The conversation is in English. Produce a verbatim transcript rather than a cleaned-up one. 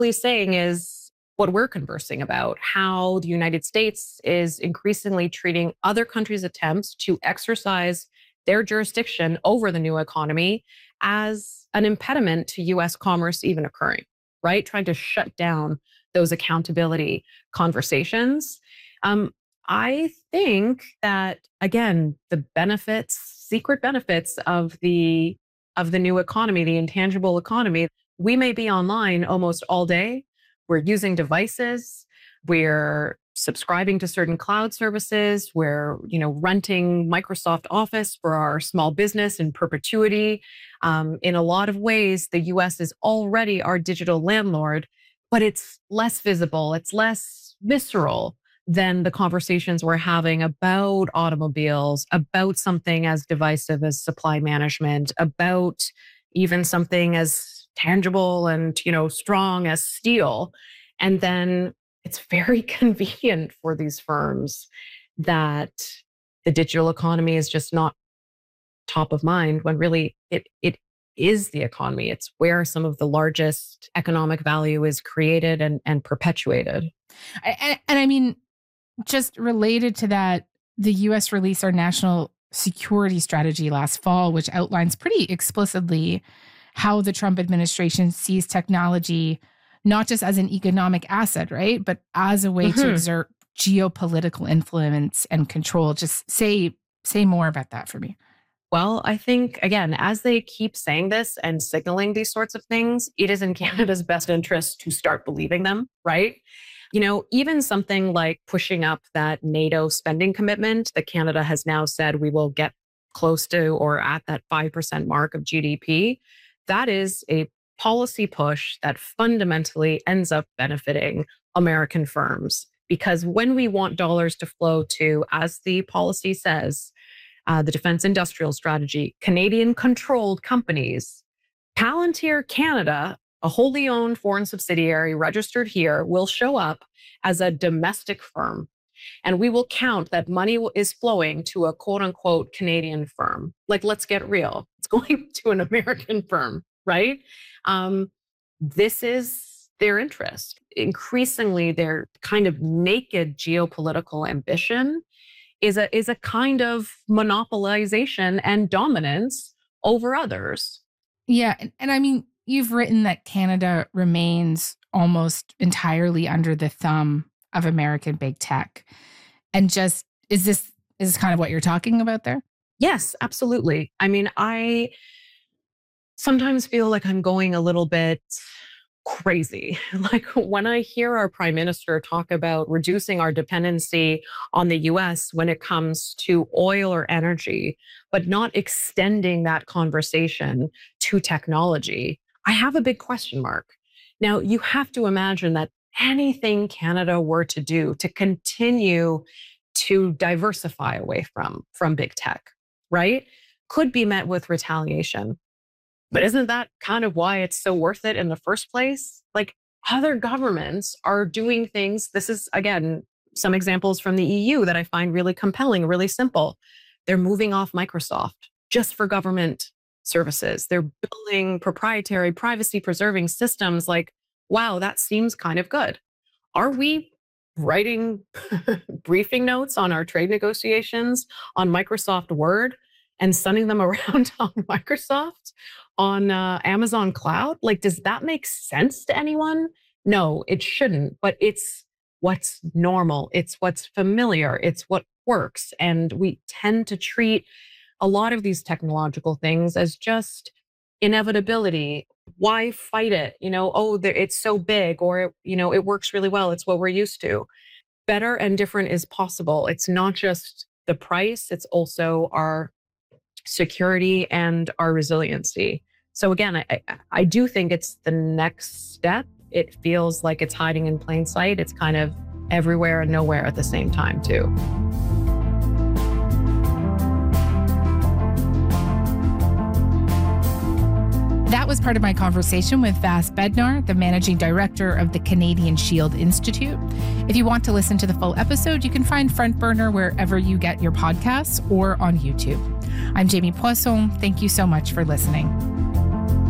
he's saying is what we're conversing about, how the United States is increasingly treating other countries' attempts to exercise their jurisdiction over the new economy as an impediment to U S commerce even occurring, right? Trying to shut down those accountability conversations. Um, I think that, again, the benefits, secret benefits of the of the new economy, the intangible economy, we may be online almost all day. We're using devices. We're subscribing to certain cloud services. We're, you know, renting Microsoft Office for our small business in perpetuity. Um, in a lot of ways, the U S is already our digital landlord, but it's less visible. It's less visceral than the conversations we're having about automobiles, about something as divisive as supply management, about even something as tangible and, you know, strong as steel. And then it's very convenient for these firms that the digital economy is just not top of mind when really it it is the economy. It's where some of the largest economic value is created and, and perpetuated. I, and, and I mean, just related to that, the U S released our national security strategy last fall, which outlines pretty explicitly how the Trump administration sees technology not just as an economic asset, right, but as a way mm-hmm. to exert geopolitical influence and control. Just say say more about that for me. Well, I think, again, as they keep saying this and signaling these sorts of things, it is in Canada's best interest to start believing them, right? You know, even something like pushing up that NATO spending commitment that Canada has now said we will get close to or at that five percent mark of G D P, that is a policy push that fundamentally ends up benefiting American firms. Because when we want dollars to flow to, as the policy says, uh, the Defense Industrial Strategy, Canadian-controlled companies, Palantir Canada, a wholly owned foreign subsidiary registered here, will show up as a domestic firm. And we will count that money is flowing to a quote unquote Canadian firm. Like, let's get real. It's going to an American firm, right? Um, this is their interest. Increasingly, their kind of naked geopolitical ambition is a, is a kind of monopolization and dominance over others. Yeah. And, and I mean, you've written that Canada remains almost entirely under the thumb of American big tech. And just, is this, is this kind of what you're talking about there? Yes, absolutely. I mean, I sometimes feel like I'm going a little bit crazy. Like when I hear our prime minister talk about reducing our dependency on the U S when it comes to oil or energy, but not extending that conversation to technology, I have a big question mark. Now, you have to imagine that anything Canada were to do to continue to diversify away from, from big tech, right, could be met with retaliation. But isn't that kind of why it's so worth it in the first place? Like, other governments are doing things. This is, again, some examples from the E U that I find really compelling, really simple. They're moving off Microsoft just for government services. They're building proprietary privacy-preserving systems. Like, wow, that seems kind of good. Are we writing briefing notes on our trade negotiations on Microsoft Word and sending them around on Microsoft, on uh, Amazon Cloud? Like, does that make sense to anyone? No, it shouldn't, but it's what's normal. It's what's familiar. It's what works. And we tend to treat a lot of these technological things as just inevitability. Why fight it? You know, oh, it's so big, or, you know, it works really well. It's what we're used to. Better and different is possible. It's not just the price. It's also our security and our resiliency. So again, I, I, I do think it's the next step. It feels like it's hiding in plain sight. It's kind of everywhere and nowhere at the same time, too. That was part of my conversation with Vas Bednar, the managing director of the Canadian Shield Institute. If you want to listen to the full episode, you can find Front Burner wherever you get your podcasts or on YouTube. I'm Jamie Poisson. Thank you so much for listening.